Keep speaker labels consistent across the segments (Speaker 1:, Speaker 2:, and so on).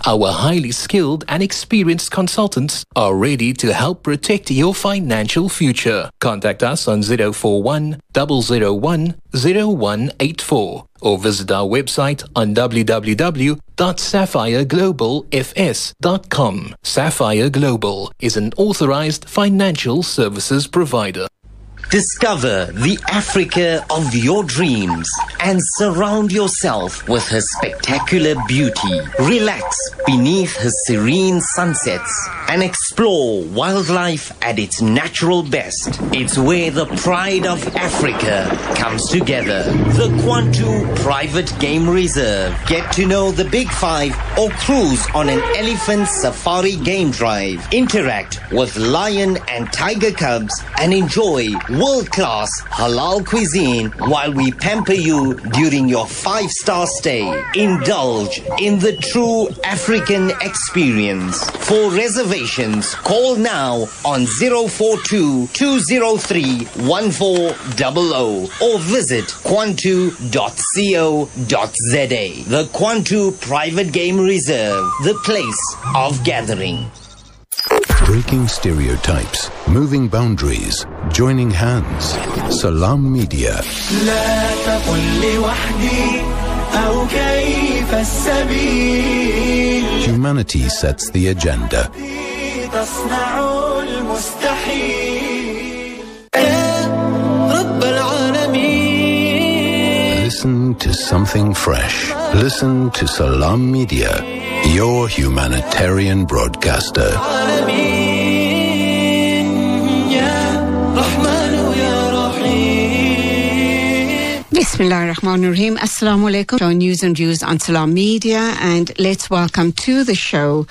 Speaker 1: Our highly skilled and experienced consultants are ready to help protect your financial future. Contact us on 041 001 0184 or visit our website on www.sapphireglobalfs.com. Sapphire Global is an authorized financial services provider.
Speaker 2: Discover the Africa of your dreams and surround yourself with her spectacular beauty. Relax beneath her serene sunsets and explore wildlife at its natural best. It's where the pride of Africa comes together. The Kwantu Private Game Reserve. Get to know the Big Five or cruise on an elephant safari game drive. Interact with lion and tiger cubs and enjoy world-class halal cuisine while we pamper you during your 5-star stay. Indulge in the true African experience. For reservations, call now on 042-203-1400 or visit kwantu.co.za. The Kwantu Private Game Reserve, the place of gathering.
Speaker 3: Breaking stereotypes, moving boundaries, joining hands. Salam Media. Humanity sets the agenda. Listen to something fresh. Listen to Salam Media, your humanitarian broadcaster.
Speaker 4: Bismillah ar-Rahman ar-Rahim. Assalamu alaikum. Our news and views on Salam Media, and let's welcome to the show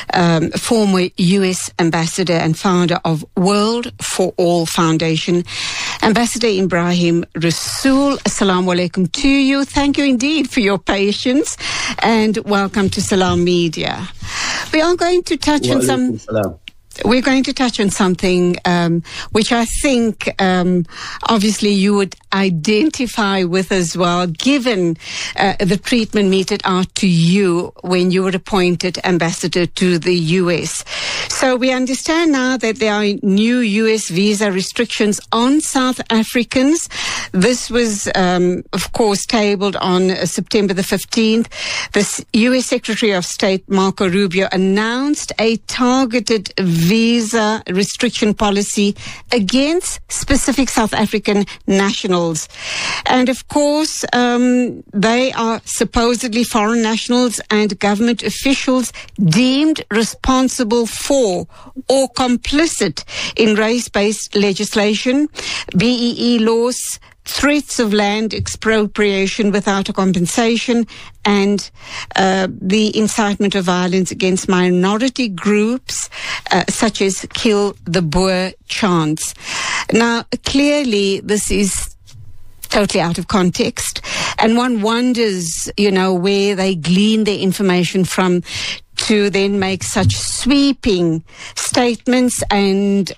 Speaker 4: former U.S. Ambassador and founder of World for All Foundation, Ambassador Ibrahim Rasool. Assalamu alaikum to you. Thank you indeed for your patience, and welcome to Salam Media. We are going to touch on some... We're going to touch on something which I think obviously you would identify with as well, given the treatment meted out to you when you were appointed ambassador to the U.S. So we understand now that there are new U.S. visa restrictions on South Africans. This was, of course, tabled on September the 15th. The U.S. Secretary of State Marco Rubio announced a targeted visa restriction policy against specific South African nationals. And of course, they are supposedly foreign nationals and government officials deemed responsible for or complicit in race-based legislation, BEE laws, threats of land expropriation without a compensation, and the incitement of violence against minority groups, such as Kill the Boer chants. Now, clearly, this is totally out of context, and one wonders, where they glean their information from to then make such sweeping statements and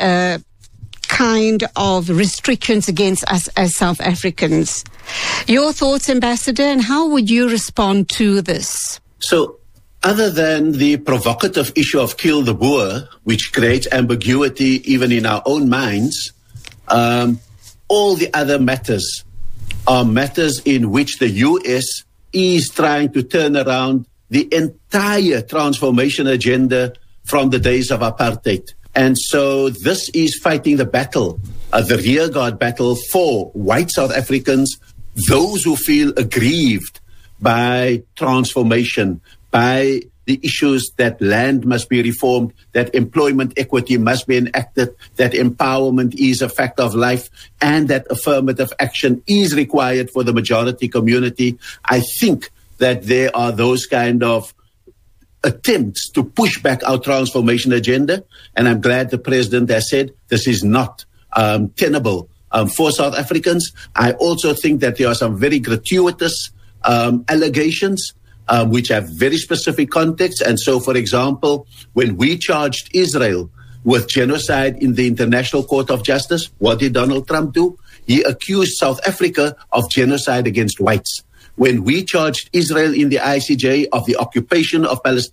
Speaker 4: kind of restrictions against us as South Africans. Your thoughts, Ambassador, and how would you respond to this?
Speaker 5: So, other than the provocative issue of Kill the Boer, which creates ambiguity even in our own minds, all the other matters are matters in which the U.S. is trying to turn around the entire transformation agenda from the days of apartheid. And so this is fighting the battle, the rearguard battle for white South Africans, those who feel aggrieved by transformation, by the issues that land must be reformed, that employment equity must be enacted, that empowerment is a fact of life, and that affirmative action is required for the majority community. I think that there are those kind of attempts to push back our transformation agenda, and I'm glad the President has said this is not tenable for South Africans. I also think that there are some very gratuitous allegations which have very specific context. And so, for example, when we charged Israel with genocide in the International Court of Justice, what did Donald Trump do? He accused South Africa of genocide against whites. When we charged Israel in the ICJ of the occupation of